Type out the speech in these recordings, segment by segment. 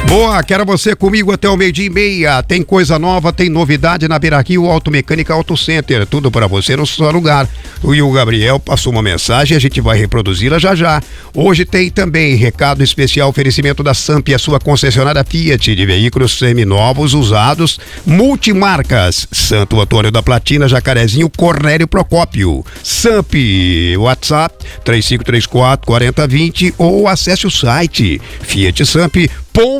Boa, quero você comigo até o 12:30. Tem coisa nova, tem novidade na Beira Rio Automecânica Auto Center. Tudo para você no seu lugar. E o Gabriel passou uma mensagem, a gente vai reproduzi-la já já. Hoje tem também recado especial, oferecimento da Samp, a sua concessionária Fiat de veículos seminovos, usados, multimarcas. Santo Antônio da Platina, Jacarezinho, Cornélio Procópio. Samp, WhatsApp 3534-4020 ou acesse o site fiatsamp.com.br.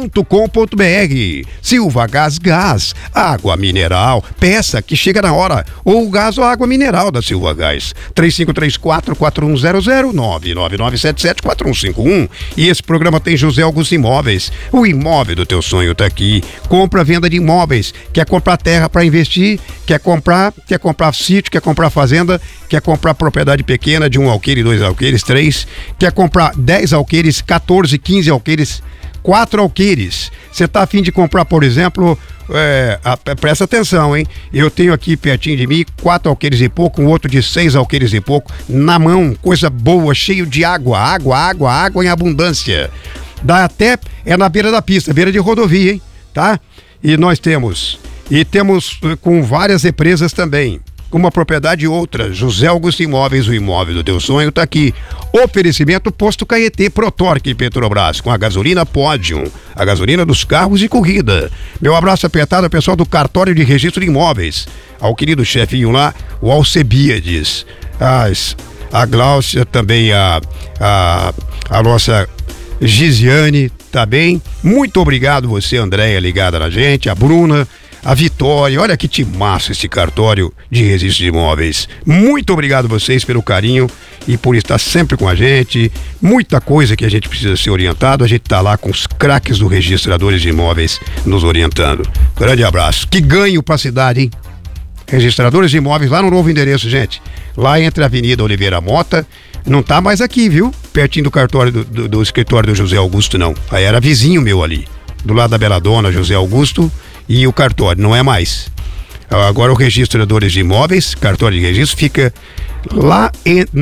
Silva Gás, água mineral, peça que chega na hora, ou gás ou água mineral da Silva Gás. 3534-4100, 99977-4151. E esse programa tem José Augusto Imóveis. O imóvel do teu sonho tá aqui. Compra, venda de imóveis. Quer comprar terra para investir? Quer comprar sítio? Quer comprar fazenda? Quer comprar propriedade pequena de 1 alqueire, 2 alqueires, 3? Quer comprar 10 alqueires, 14, 15 alqueires, 4 alqueires? Você tá a fim de comprar, por exemplo, presta atenção, hein? Eu tenho aqui pertinho de mim 4 alqueires e pouco, um outro de 6 alqueires e pouco, na mão, coisa boa, cheio de água em abundância. Dá até, na beira da pista, beira de rodovia, hein? Tá? E nós temos com várias empresas também. Uma propriedade e outra, José Augusto Imóveis, o imóvel do teu sonho tá aqui. Oferecimento Posto Caetê, Protorque Petrobras, com a gasolina Podium, a gasolina dos carros de corrida. Meu abraço apertado ao pessoal do Cartório de Registro de Imóveis, ao querido chefinho lá, o Alcebiades, a Gláucia, também a nossa Gisiane, tá bem? Muito obrigado você, Andréia, ligada na gente, a Bruna, a Vitória, olha que timaço esse Cartório de Registro de Imóveis. Muito obrigado a vocês pelo carinho e por estar sempre com a gente. Muita coisa que a gente precisa ser orientado, a gente tá lá com os craques do Registradores de Imóveis nos orientando. Grande abraço. Que ganho pra cidade, hein? Registradores de Imóveis lá no novo endereço, gente. Lá entre a Avenida Oliveira Mota, não tá mais aqui, viu? Pertinho do cartório do escritório do José Augusto, não. Aí era vizinho meu ali, do lado da Beladona, José Augusto, e o cartório, não é mais. Agora o Registradores de Imóveis, cartório de registro, fica lá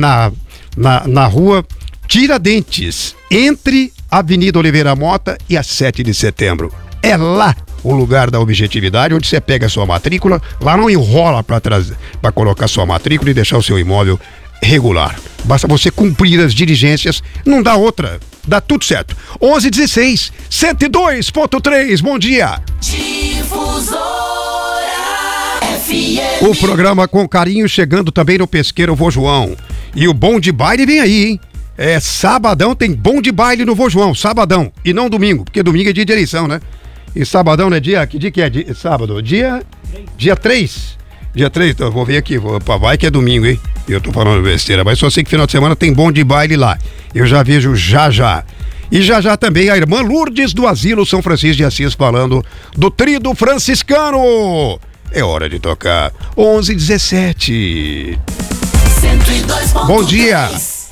na rua Tiradentes, entre a Avenida Oliveira Mota e a 7 de setembro. É lá o lugar da objetividade, onde você pega a sua matrícula, lá não enrola para colocar sua matrícula e deixar o seu imóvel regular. Basta você cumprir as diligências, não dá outra, dá tudo certo. 11:16, 102.3, bom dia. Difusora FM. O programa com carinho chegando também no Pesqueiro Vô João. E o bom de baile vem aí, hein? Sabadão tem bom de baile no Vô João, sabadão, e não domingo, porque domingo é dia de eleição, né? E sabadão, né? Que dia que é? Sábado? Dia 3. Dia 3, então eu vou ver aqui, vai que é domingo, hein? Eu tô falando besteira, mas só sei que final de semana tem bom de baile lá. Eu já vejo já. E já também a irmã Lourdes do Asilo São Francisco de Assis falando do Tríduo Franciscano. É hora de tocar. 11:17. 102.3. Bom dia.